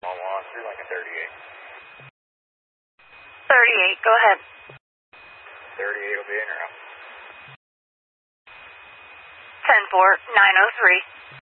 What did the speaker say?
1 through Lincoln 38. 38, go ahead. 38 will be in route. 10-4, 903.